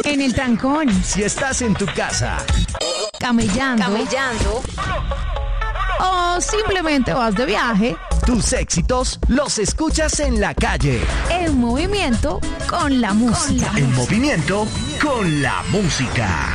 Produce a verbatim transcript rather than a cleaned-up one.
en el trancón, si estás en tu casa, camellando, camellando, o simplemente vas de viaje, tus éxitos los escuchas en la calle. en movimiento con la música. En movimiento con la música.